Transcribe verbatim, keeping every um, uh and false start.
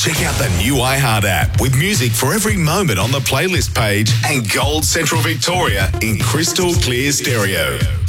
Check out the new iHeart app with music for every moment on the playlist page and Gold Central Victoria in crystal clear stereo.